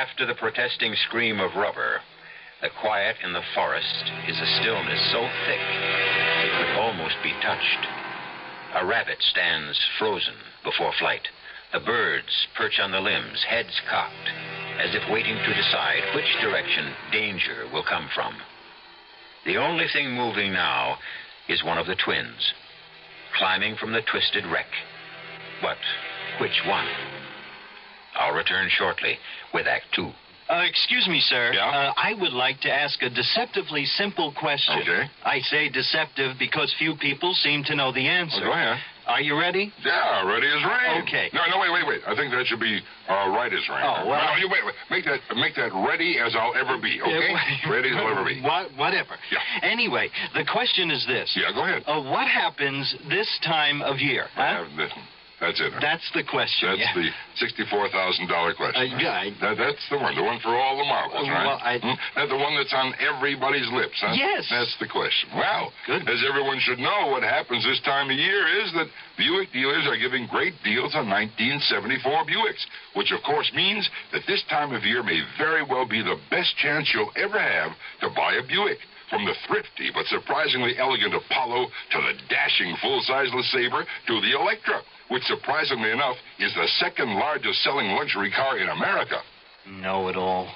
after the protesting scream of rubber, the quiet in the forest is a stillness so thick it could almost be touched. A rabbit stands frozen before flight. The birds perch on the limbs, heads cocked, as if waiting to decide which direction danger will come from. The only thing moving now is one of the twins, climbing from the twisted wreck. But which one? I'll return shortly with Act Two. Excuse me, sir. Yeah? I would like to ask a deceptively simple question. Okay. I say deceptive because few people seem to know the answer. Go ahead. Are you ready? Yeah, ready as rain. Okay. No, wait. I think that should be right as rain. Oh, well. No, you wait. Make that ready as I'll ever be, okay? Ready as I'll ever be. Whatever. Yeah. Anyway, the question is this. Yeah, go ahead. What happens this time of year? That's it. That's the question. That's the $64,000 question. Yeah. That's the one for all the marbles, right? Well, That's the one that's on everybody's lips, huh? Yes. That's the question. Well, Good. as everyone should know, what happens this time of year is that Buick dealers are giving great deals on 1974 Buicks, which of course means that this time of year may very well be the best chance you'll ever have to buy a Buick. From the thrifty but surprisingly elegant Apollo to the dashing full-size LeSabre to the Electra, which surprisingly enough is the second largest selling luxury car in America. Know-it-all.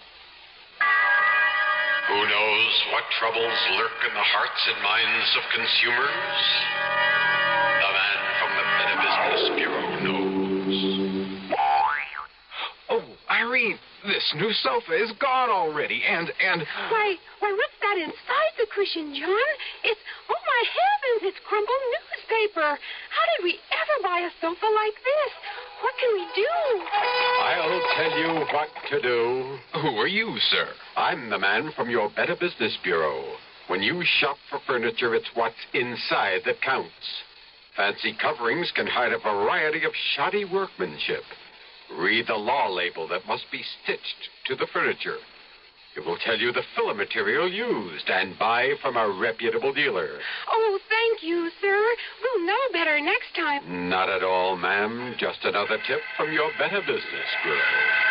Who knows what troubles lurk in the hearts and minds of consumers? The man from the Better Business Bureau knows. Oh, Irene, this new sofa is gone already, and... Why, what's that inside the cushion, John? Oh, my heavens, it's crumpled newspaper. How did we ever buy a sofa like this? What can we do? I'll tell you what to do. Who are you, sir? I'm the man from your Better Business Bureau. When you shop for furniture, it's what's inside that counts. Fancy coverings can hide a variety of shoddy workmanship. Read the law label that must be stitched to the furniture. It will tell you the filler material used, and buy from a reputable dealer. Oh, thank you, sir. We'll know better next time. Not at all, ma'am. Just another tip from your Better Business Bureau.